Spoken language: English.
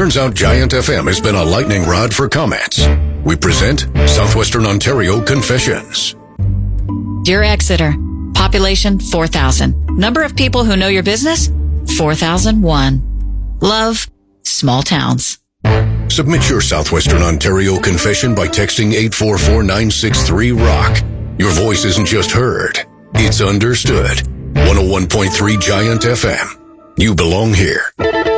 Turns out Giant FM has been a lightning rod for comments. We present Southwestern Ontario Confessions. Dear Exeter, population 4,000. Number of people who know your business? 4,001. Love, small towns. Submit your Southwestern Ontario confession by texting 844-963-ROCK. Your voice isn't just heard, it's understood. 101.3 Giant FM. You belong here.